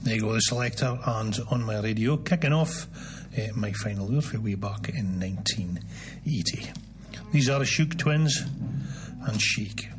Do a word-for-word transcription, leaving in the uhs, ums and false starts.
There you go, the Selector, and On My Radio, kicking off uh, my final hour for way back in nineteen eighty. These are the Shook Twins and Chic.